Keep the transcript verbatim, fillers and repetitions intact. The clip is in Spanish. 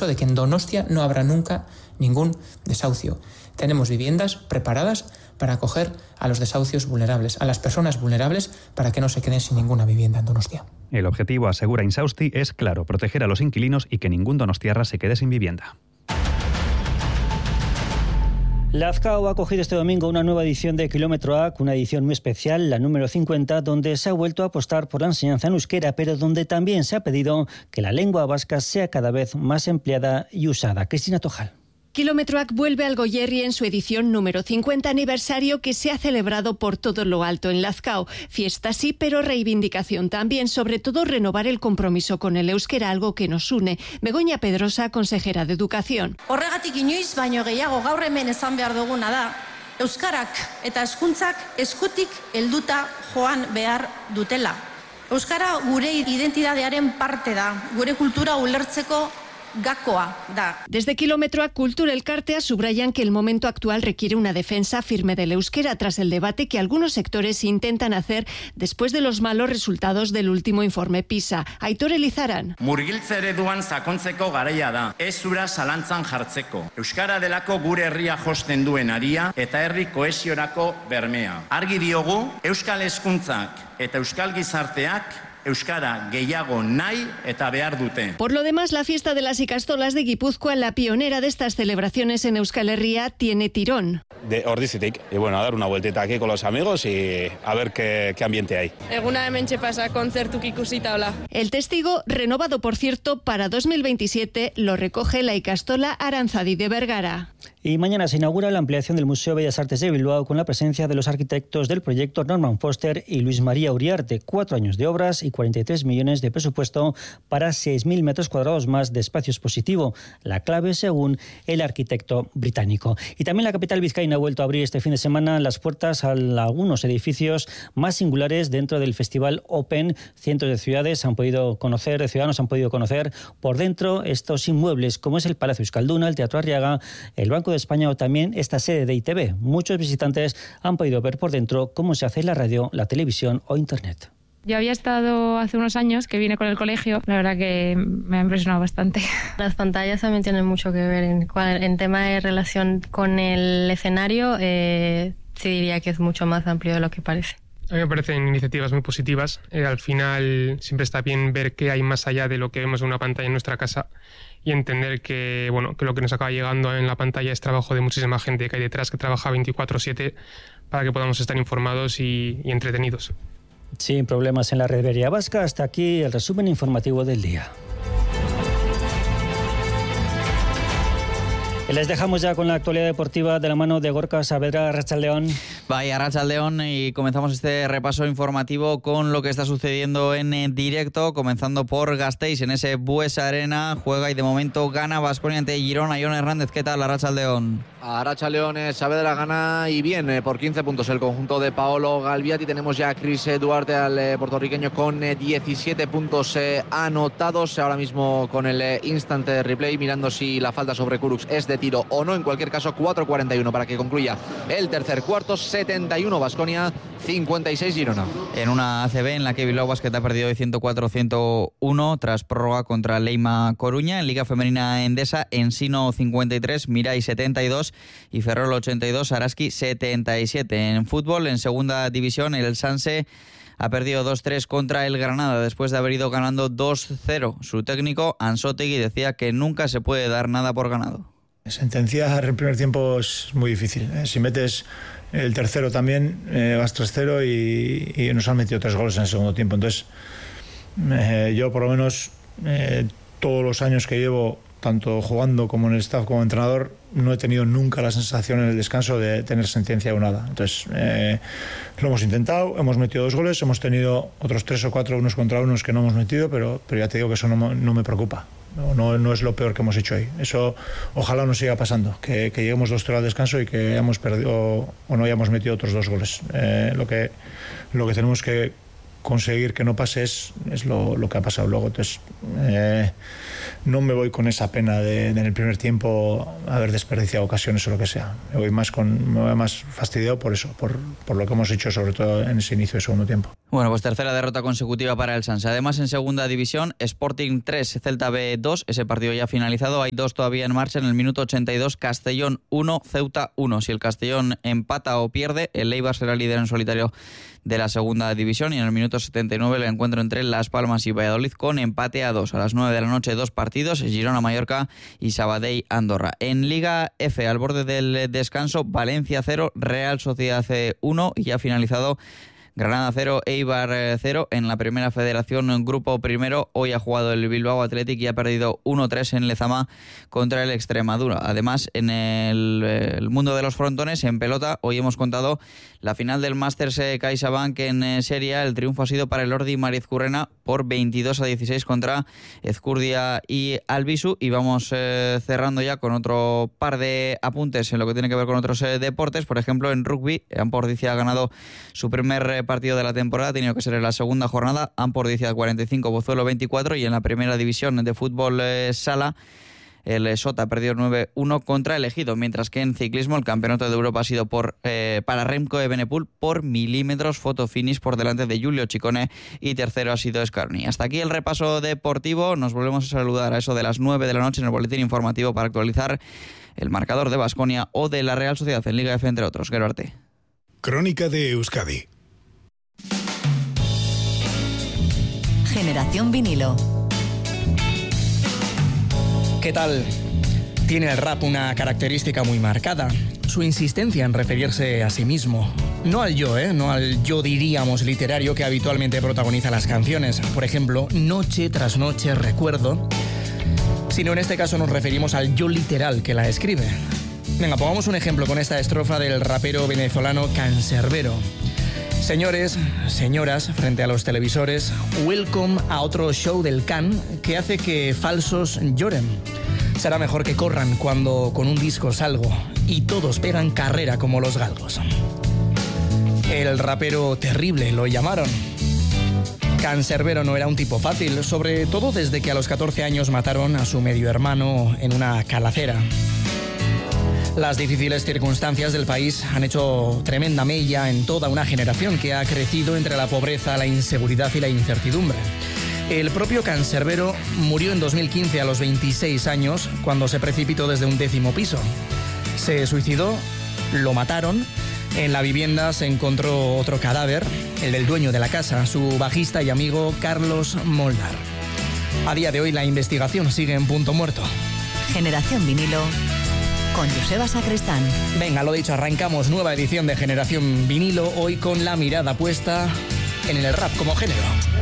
compromiso de que en Donostia no habrá nunca ningún desahucio. Tenemos viviendas preparadas para acoger a los desahucios vulnerables, a las personas vulnerables, para que no se queden sin ninguna vivienda en Donostia. El objetivo, asegura Insausti, es claro, proteger a los inquilinos y que ningún donostiarra se quede sin vivienda. La Azkao ha acogido este domingo una nueva edición de Kilómetro A C, una edición muy especial, la número cincuenta, donde se ha vuelto a apostar por la enseñanza en euskera, pero donde también se ha pedido que la lengua vasca sea cada vez más empleada y usada. Cristina Tojal. Kilómetro A C vuelve al Goierri en su edición número cincuenta aniversario, que se ha celebrado por todo lo alto en Lazcao. Fiesta sí, pero reivindicación también, sobre todo renovar el compromiso con el euskera, algo que nos une. Begoña Pedrosa, consejera de Educación. Horregatik inoiz baino gehiago gaur hemen esan behar duguna da, euskarak eta hezkuntzak eskutik helduta joan behar dutela. Euskara gure identitatearen parte da, gure kultura ulertzeko gakoa da. Desde Kilómetro A C Cultura Elkartea subrayan que el momento actual requiere una defensa firme del euskera tras el debate que algunos sectores intentan hacer después de los malos resultados del último informe PISA. Aitor Elizaran. Murgiltze ereduan sakontzeko garaia da, ez ura zalantzan jartzeko. Euskara delako gure herria josten duen aria eta herri kohesiorako bermea. Argi diogu, euskal hezkuntzak eta euskal gizarteak euskara gehiago nahi eta behar dute. Por lo demás, la fiesta de las Ikastolas de Guipúzcoa, la pionera de estas celebraciones en Euskal Herria, tiene tirón. De Ordizitik, y bueno, a dar una vueltita aquí con los amigos y a ver qué, qué ambiente hay. Eguna hementxe pasa, kontzertuk ikusita hola. El testigo, renovado por cierto para dos mil veintisiete, lo recoge la Ikastola Aranzadi de Vergara. Y mañana se inaugura la ampliación del Museo Bellas Artes de Bilbao con la presencia de los arquitectos del proyecto Norman Foster y Luis María Uriarte. Cuatro años de obras y cuarenta y tres millones de presupuesto para seis mil metros cuadrados más de espacio expositivo. La clave, según el arquitecto británico. Y también la capital vizcaína ha vuelto a abrir este fin de semana las puertas a algunos edificios más singulares dentro del Festival Open. Cientos de ciudades han podido conocer, de ciudadanos han podido conocer por dentro estos inmuebles, como es el Palacio Euskalduna, el Teatro Arriaga, el Banco de España o también esta sede de I T V. Muchos visitantes han podido ver por dentro cómo se hace la radio, la televisión o Internet. Yo había estado hace unos años que vine con el colegio, la verdad que me ha impresionado bastante. Las pantallas también tienen mucho que ver en, en tema de relación con el escenario, eh, sí diría que es mucho más amplio de lo que parece. A mí me parecen iniciativas muy positivas. Eh, al final siempre está bien ver qué hay más allá de lo que vemos en una pantalla en nuestra casa y entender que, bueno, que lo que nos acaba llegando en la pantalla es trabajo de muchísima gente que hay detrás, que trabaja veinticuatro siete para que podamos estar informados y, y entretenidos. Sin problemas en la red viaria vasca. Hasta aquí el resumen informativo del día. Les dejamos ya con la actualidad deportiva de la mano de Gorka Saavedra. Arratsaldeon. Vaya, Arratsaldeon, y comenzamos este repaso informativo con lo que está sucediendo en directo, comenzando por Gasteiz. En ese Buesa Arena juega y de momento gana Baskonia ante Girona. Jon Hernández, ¿qué tal, Arratsaldeon? Arratsaldeon, Saavedra gana y bien, eh, por quince puntos el conjunto de Paolo Galviati. Tenemos ya a Chris Duarte, al eh, puertorriqueño, con eh, diecisiete puntos eh, anotados. Ahora mismo con el eh, instant replay, mirando si la falta sobre Kurucs es de tiro o no. En cualquier caso, cuatro cuarenta y uno para que concluya el tercer cuarto. setenta y uno Baskonia, cincuenta y seis Girona. En una A C B en la que Bilbao Basket ha perdido de ciento cuatro a ciento uno tras prórroga contra Leima Coruña. En Liga Femenina Endesa, Ensino cincuenta y tres, Mirai setenta y dos y Ferrol ochenta y dos, Araski setenta y siete. En fútbol, en segunda división, el Sanse ha perdido dos tres contra el Granada después de haber ido ganando dos cero. Su técnico, Ansótegui, decía que nunca se puede dar nada por ganado. Sentenciar el primer tiempo es muy difícil. Si metes el tercero también, eh, vas tres cero y, y nos han metido tres goles en el segundo tiempo. Entonces, eh, yo por lo menos eh, todos los años que llevo, tanto jugando como en el staff como entrenador, no he tenido nunca la sensación en el descanso de tener sentencia o nada. Entonces, eh, lo hemos intentado, hemos metido dos goles, hemos tenido otros tres o cuatro unos contra unos que no hemos metido, pero, pero ya te digo que eso no, no me preocupa. No, no, no es lo peor que hemos hecho hoy. Eso ojalá no siga pasando, que, que lleguemos dos cero al descanso y que hayamos perdido o no hayamos metido otros dos goles. Eh, lo que, lo que tenemos que conseguir que no pase es, es lo, lo que ha pasado luego. Entonces, eh, no me voy con esa pena de, de en el primer tiempo haber desperdiciado ocasiones o lo que sea. Me voy más, con, me voy más fastidiado por eso, por, por lo que hemos hecho, sobre todo en ese inicio de segundo tiempo. Bueno, pues tercera derrota consecutiva para el Sanse. Además, en segunda división, Sporting tres, Celta B dos. Ese partido ya finalizado. Hay dos todavía en marcha. En el minuto ochenta y dos, Castellón uno, Ceuta uno. Si el Castellón empata o pierde, el Eibar será líder en solitario de la segunda división. Y en el minuto setenta y nueve, el encuentro entre Las Palmas y Valladolid con empate a dos. A las nueve de la noche, dos partidos: Girona-Mallorca y Sabadell-Andorra. En Liga F, al borde del descanso, Valencia cero, Real Sociedad uno. Y ya finalizado, Granada cero, Eibar cero. En la primera federación, grupo primero, hoy ha jugado el Bilbao Athletic y ha perdido uno tres en Lezama contra el Extremadura. Además, en el, el mundo de los frontones, en pelota, hoy hemos contado la final del Masters CaixaBank en Serie A. El triunfo ha sido para el Ordi Mariezcurrena por veintidós a dieciséis contra Ezcurdia y Albisu. Y vamos eh, cerrando ya con otro par de apuntes en lo que tiene que ver con otros eh, deportes. Por ejemplo, en rugby, Ampordicia ha ganado su primer eh, partido de la temporada, ha tenido que ser en la segunda jornada. Ampordicia cuarenta y cinco, Pozuelo veinticuatro. Y en la primera división de fútbol eh, sala, el Sota perdió nueve uno contra el Ejido, mientras que en ciclismo el campeonato de Europa ha sido por eh, para Remco Evenepoel por milímetros, foto finish por delante de Giulio Ciccone, y tercero ha sido Scarni. Hasta aquí el repaso deportivo. Nos volvemos a saludar a eso de las nueve de la noche en el boletín informativo para actualizar el marcador de Baskonia o de la Real Sociedad en Liga F, entre otros. Gerarte. Crónica de Euskadi. Generación Vinilo. ¿Qué tal? Tiene el rap una característica muy marcada: su insistencia en referirse a sí mismo. No al yo, ¿eh? No al yo, diríamos, literario que habitualmente protagoniza las canciones. Por ejemplo, noche tras noche recuerdo. Sino en este caso nos referimos al yo literal que la escribe. Venga, pongamos un ejemplo con esta estrofa del rapero venezolano Canserbero. Señores, señoras, frente a los televisores, welcome a otro show del Can que hace que falsos lloren. Será mejor que corran cuando con un disco salgo y todos pegan carrera como los galgos. El rapero terrible lo llamaron. Canserbero no era un tipo fácil, sobre todo desde que a los catorce años mataron a su medio hermano en una calacera. Las difíciles circunstancias del país han hecho tremenda mella en toda una generación que ha crecido entre la pobreza, la inseguridad y la incertidumbre. El propio Canserbero murió en dos mil quince a los veintiséis años cuando se precipitó desde un décimo piso. Se suicidó, lo mataron. En la vivienda se encontró otro cadáver, el del dueño de la casa, su bajista y amigo Carlos Moldar. A día de hoy la investigación sigue en punto muerto. Generación Vinilo con Joseba Sacristán. Venga, lo dicho, arrancamos nueva edición de Generación Vinilo, hoy con la mirada puesta en el rap como género.